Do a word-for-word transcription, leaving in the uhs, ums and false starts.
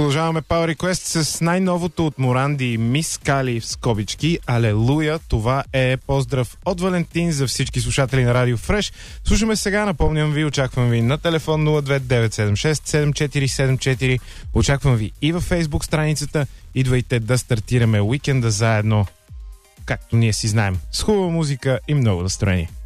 Продължаваме Power Request с най-новото от Моранди, Мис Кали в скобички. Алелуя! Това е поздрав от Валентин за всички слушатели на Радио Фреш. Слушаме сега, напомням ви, очаквам ви на телефон нула две девет седем шест седем четири седем четири. Очаквам ви и във Фейсбук страницата. Идвайте да стартираме уикенда заедно, както ние си знаем, с хубава музика и много настроение.